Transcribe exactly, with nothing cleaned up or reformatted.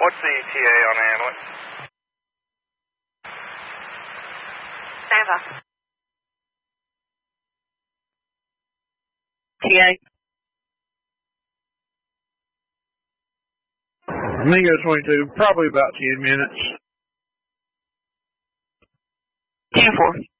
What's the E T A on Hamlet? Stand by. T A. Mingo twenty-two, probably about ten minutes. ten four.